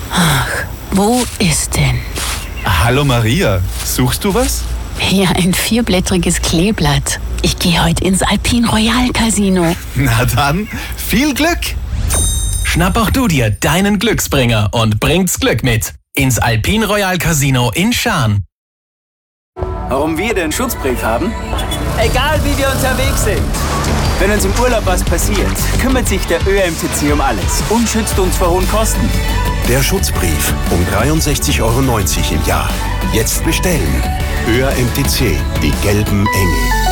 Ach, wo ist denn? Hallo Maria, suchst du was? Hier ein 4-blättriges Kleeblatt. Ich gehe heute ins Alpine Royal Casino. Na dann, viel Glück! Schnapp auch du dir deinen Glücksbringer und bringt's Glück mit ins Alpine Royal Casino in Schaan. Warum wir den Schutzbrief haben? Egal wie wir unterwegs sind. Wenn uns im Urlaub was passiert, kümmert sich der ÖMTC um alles und schützt uns vor hohen Kosten. Der Schutzbrief um 63,90 € im Jahr. Jetzt bestellen. ÖMTC, die gelben Engel.